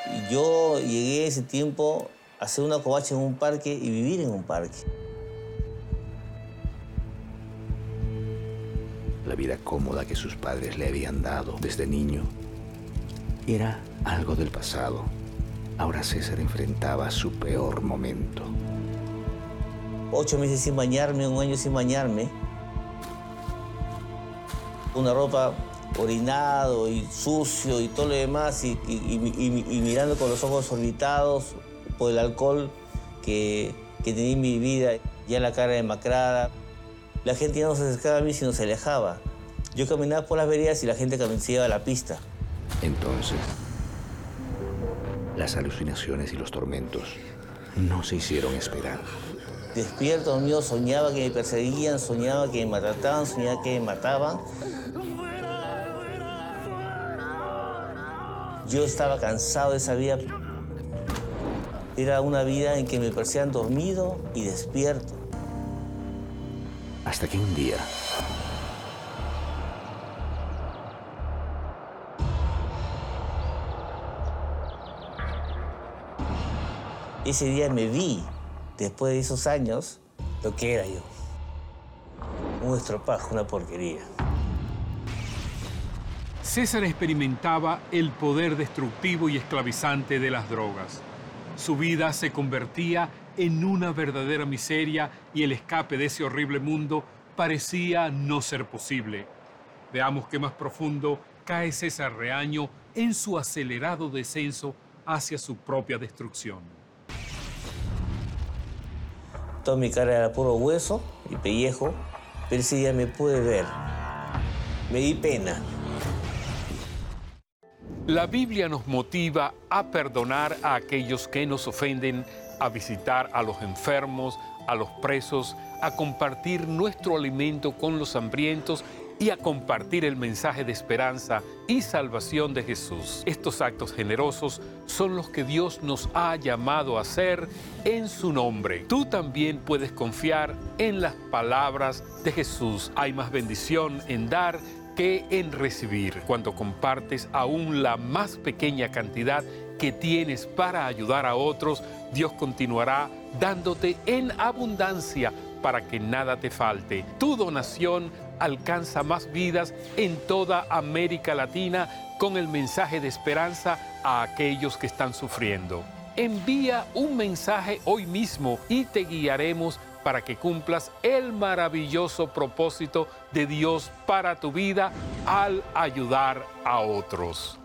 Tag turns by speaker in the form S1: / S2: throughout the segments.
S1: Y yo llegué ese tiempo a hacer una covacha en un parque y vivir en un parque.
S2: La vida cómoda que sus padres le habían dado desde niño era algo del pasado. Ahora César enfrentaba su peor momento.
S1: 8 meses sin bañarme, 1 año sin bañarme. Una ropa orinado y sucio y todo lo demás, y mirando con los ojos orbitados por el alcohol que tenía en mi vida, ya la cara demacrada. La gente ya no se acercaba a mí, sino se alejaba. Yo caminaba por las veredas y la gente caminaba a la pista.
S2: Entonces, las alucinaciones y los tormentos no se hicieron esperar.
S1: Despierto, dormido, soñaba que me perseguían, soñaba que me maltrataban, soñaba que me mataban. Yo estaba cansado de esa vida. Era una vida en que me perseguían dormido y despierto.
S2: Hasta que un día,
S1: ese día me vi, después de esos años, lo que era yo. Un estropajo, una porquería.
S3: César experimentaba el poder destructivo y esclavizante de las drogas. Su vida se convertía en una verdadera miseria y el escape de ese horrible mundo parecía no ser posible. Veamos qué más profundo cae César Reaño en su acelerado descenso hacia su propia destrucción.
S1: Toda mi cara era puro hueso y pellejo, pero ese día me pude ver. Me di pena.
S3: La Biblia nos motiva a perdonar a aquellos que nos ofenden, a visitar a los enfermos, a los presos, a compartir nuestro alimento con los hambrientos y a compartir el mensaje de esperanza y salvación de Jesús. Estos actos generosos son los que Dios nos ha llamado a hacer en su nombre. Tú también puedes confiar en las palabras de Jesús. Hay más bendición en dar que en recibir. Cuando compartes aún la más pequeña cantidad que tienes para ayudar a otros, Dios continuará dándote en abundancia para que nada te falte. Tu donación alcanza más vidas en toda América Latina con el mensaje de esperanza a aquellos que están sufriendo. Envía un mensaje hoy mismo y te guiaremos para que cumplas el maravilloso propósito de Dios para tu vida al ayudar a otros.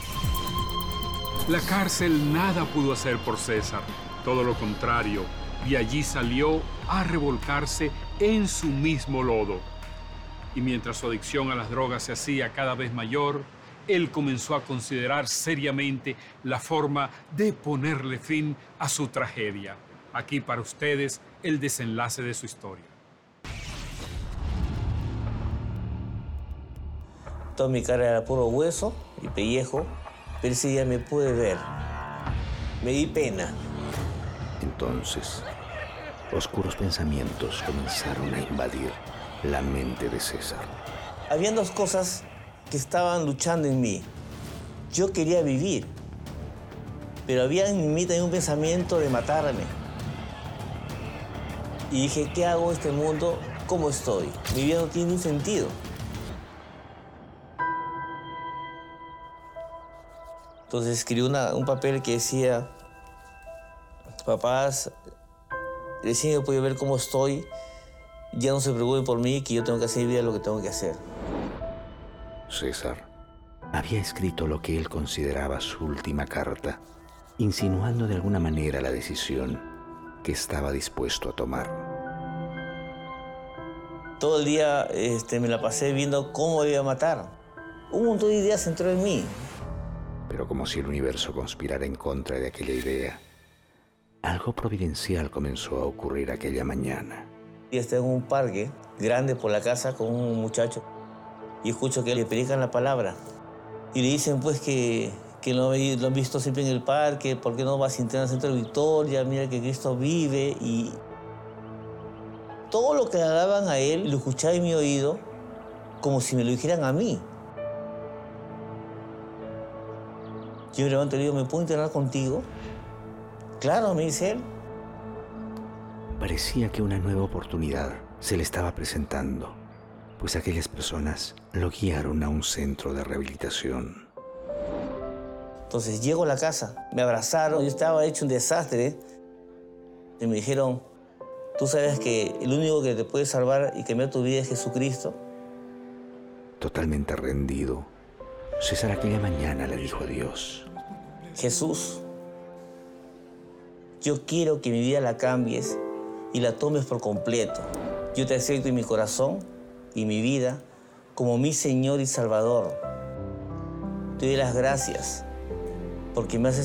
S3: La cárcel nada pudo hacer por César, todo lo contrario, y allí salió a revolcarse en su mismo lodo. Y mientras su adicción a las drogas se hacía cada vez mayor, él comenzó a considerar seriamente la forma de ponerle fin a su tragedia. Aquí para ustedes el desenlace de su historia.
S1: Toda mi cara era puro hueso y pellejo, pero ese día me pude ver. Me di pena.
S2: Entonces, oscuros pensamientos comenzaron a invadir la mente de César.
S1: Habían 2 cosas que estaban luchando en mí. Yo quería vivir, pero había en mí también un pensamiento de matarme. Y dije, ¿qué hago en este mundo? ¿Cómo estoy? Mi vida no tiene un sentido. Entonces escribí un papel que decía, papás, recién he podido ver cómo estoy, ya no se preocupen por mí, que yo tengo que hacer en mi vida lo que tengo que hacer.
S2: César había escrito lo que él consideraba su última carta, insinuando de alguna manera la decisión que estaba dispuesto a tomar.
S1: Todo el día me la pasé viendo cómo iba a matar. Un montón de ideas entró en mí.
S2: Pero como si el universo conspirara en contra de aquella idea, algo providencial comenzó a ocurrir aquella mañana.
S1: Y estaba en un parque grande por la casa con un muchacho y escucho que le predican la palabra. Y le dicen pues que lo han visto siempre en el parque, ¿por qué no vas a entrar al centro de Victoria? Mira que Cristo vive. Y todo lo que le daban a él lo escuchaba en mi oído como si me lo dijeran a mí. Yo me levanto y le digo, ¿me puedo internar contigo? Claro, me dice él.
S2: Parecía que una nueva oportunidad se le estaba presentando, pues aquellas personas lo guiaron a un centro de rehabilitación.
S1: Entonces llego a la casa, me abrazaron, yo estaba hecho un desastre. Y me dijeron, ¿tú sabes que el único que te puede salvar y cambiar tu vida es Jesucristo?
S2: Totalmente rendido, César aquella mañana le dijo a Dios:
S1: Jesús, yo quiero que mi vida la cambies y la tomes por completo. Yo te acepto en mi corazón y mi vida como mi Señor y Salvador. Te doy las gracias porque me haces